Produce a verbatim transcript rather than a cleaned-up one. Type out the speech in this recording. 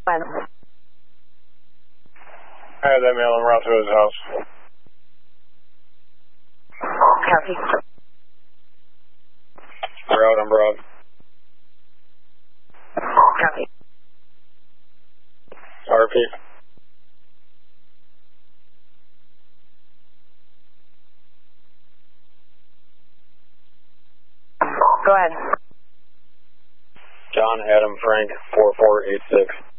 Fine. I had that male en route to his house. Copy. We're out on Broad. Copy. R P. Go ahead. John Adam Frank four four eight six.